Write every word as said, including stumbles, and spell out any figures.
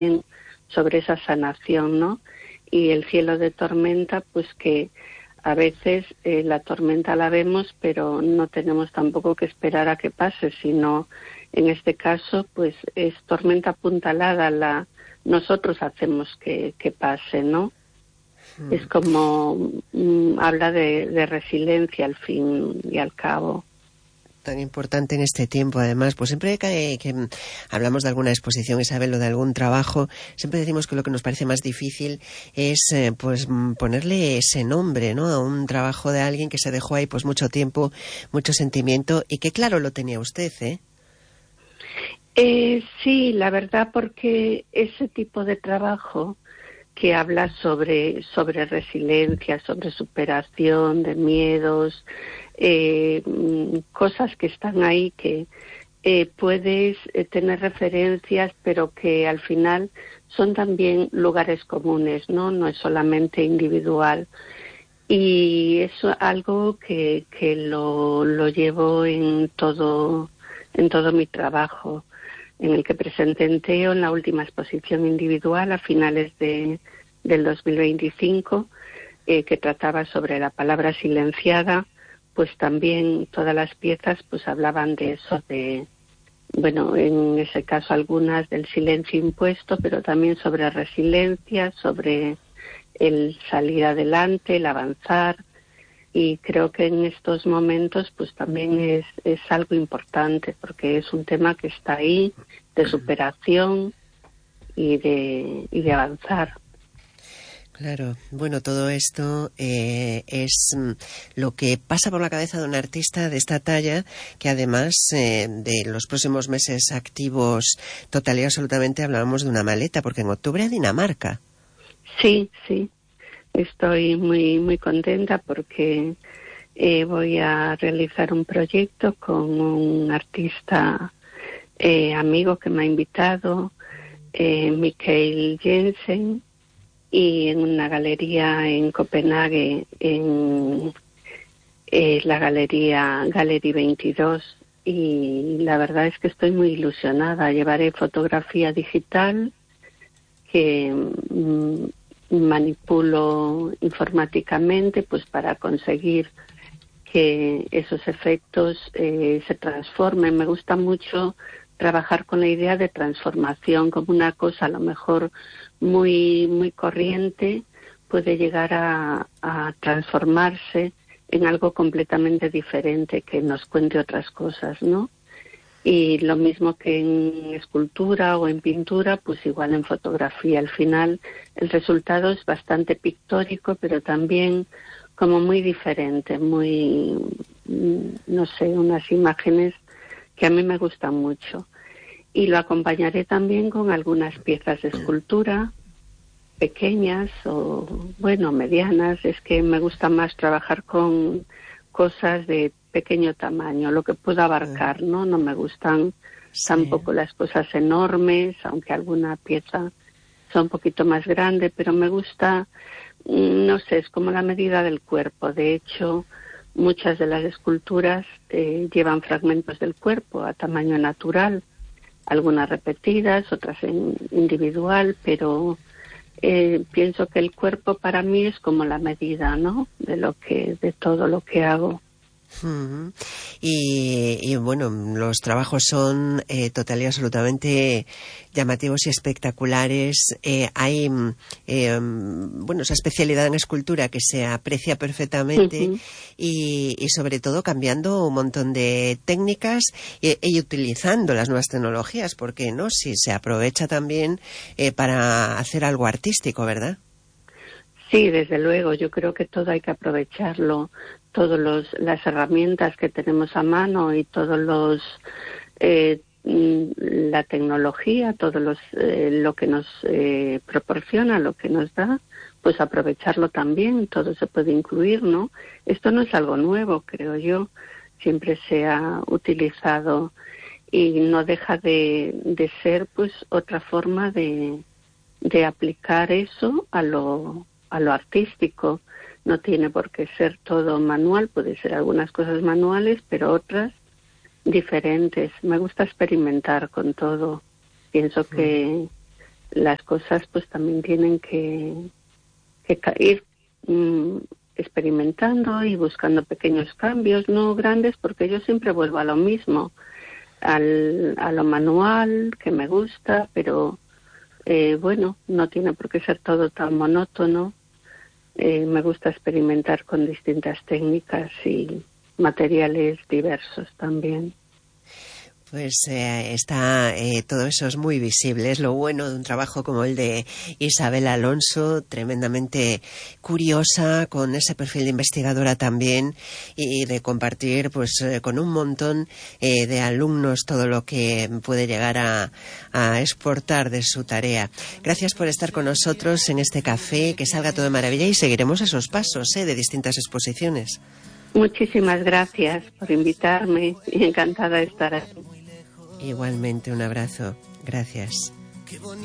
sobre esa sanación, ¿no? Y el cielo de tormenta, pues que a veces eh, la tormenta la vemos, pero no tenemos tampoco que esperar a que pase, sino en este caso, pues es tormenta apuntalada, la nosotros hacemos que, que pase, ¿no? Mm. Es como mm, habla de, de resiliencia al fin y al cabo. Tan importante en este tiempo, además, pues siempre que, que hablamos de alguna exposición, Isabel, o de algún trabajo, siempre decimos que lo que nos parece más difícil es eh, pues ponerle ese nombre, ¿no?, a un trabajo de alguien que se dejó ahí pues mucho tiempo, mucho sentimiento, y que claro lo tenía usted, ¿eh? Eh, sí, la verdad, porque ese tipo de trabajo que habla sobre, sobre resiliencia, sobre superación de miedos, eh, cosas que están ahí que eh, puedes eh, tener referencias, pero que al final son también lugares comunes, ¿no? No es solamente individual. Y eso es algo que, que lo, lo llevo en todo, en todo mi trabajo, en el que presenté en Teo en la última exposición individual a finales de, del dos mil veinticinco, eh, que trataba sobre la palabra silenciada. Pues también todas las piezas pues hablaban de eso, de, bueno, en ese caso algunas del silencio impuesto, pero también sobre resiliencia, sobre el salir adelante, el avanzar. Y creo que en estos momentos pues también es, es algo importante, porque es un tema que está ahí, de superación y de, y de avanzar. Claro, bueno, todo esto eh, es mm, lo que pasa por la cabeza de un artista de esta talla, que además eh, de los próximos meses activos total y absolutamente hablábamos de una maleta, porque en octubre a Dinamarca. Sí, sí, estoy muy, muy contenta porque eh, voy a realizar un proyecto con un artista eh, amigo que me ha invitado, eh, Mikael Jensen, y en una galería en Copenhague, en eh, la galería Gallery veintidós, y la verdad es que estoy muy ilusionada. Llevaré fotografía digital que mm, manipulo informáticamente pues para conseguir que esos efectos eh, se transformen. Me gusta mucho trabajar con la idea de transformación, como una cosa a lo mejor muy muy corriente puede llegar a, a transformarse en algo completamente diferente que nos cuente otras cosas, ¿no? Y lo mismo que en escultura o en pintura, pues igual en fotografía. Al final el resultado es bastante pictórico, pero también como muy diferente, muy, no sé, unas imágenes que a mí me gustan mucho. Y lo acompañaré también con algunas piezas de escultura pequeñas o, bueno, medianas. Es que me gusta más trabajar con cosas de pequeño tamaño, lo que puedo abarcar, ¿no? No me gustan sí. tampoco las cosas enormes, aunque alguna pieza sea un poquito más grande, pero me gusta, no sé, es como la medida del cuerpo. De hecho, muchas de las esculturas eh, llevan fragmentos del cuerpo a tamaño natural, algunas repetidas, otras en individual, pero eh, pienso que el cuerpo para mí es como la medida, ¿no?, de lo que, de todo lo que hago. Uh-huh. Y, y bueno, los trabajos son eh, total y absolutamente llamativos y espectaculares. Eh, hay eh, bueno, esa especialidad en escultura que se aprecia perfectamente. Uh-huh. y, y sobre todo cambiando un montón de técnicas y, y utilizando las nuevas tecnologías, porque no, si se aprovecha también eh, para hacer algo artístico, ¿verdad? Sí, desde luego. Yo creo que todo hay que aprovecharlo. Todas las herramientas que tenemos a mano y todos los eh, la tecnología, todo los, eh, lo que nos eh, proporciona, lo que nos da, pues aprovecharlo también. Todo se puede incluir, ¿no? Esto no es algo nuevo, creo yo. Siempre se ha utilizado y no deja de, de ser, pues, otra forma de, de aplicar eso a lo a lo artístico. No tiene por qué ser todo manual, puede ser algunas cosas manuales, pero otras diferentes. Me gusta experimentar con todo. Pienso que las cosas pues también tienen que, que ir mmm, experimentando y buscando pequeños cambios, no grandes, porque yo siempre vuelvo a lo mismo, al, a lo manual, que me gusta, pero eh, bueno, no tiene por qué ser todo tan monótono. Eh, me gusta experimentar con distintas técnicas y materiales diversos también. Pues eh, está eh, todo eso es muy visible. Es lo bueno de un trabajo como el de Isabel Alonso, tremendamente curiosa, con ese perfil de investigadora también, y de compartir pues eh, con un montón eh, de alumnos todo lo que puede llegar a, a exportar de su tarea. Gracias por estar con nosotros en este café, que salga todo de maravilla, y seguiremos esos pasos eh, de distintas exposiciones. Muchísimas gracias por invitarme y encantada de estar aquí. Igualmente, un abrazo. Gracias.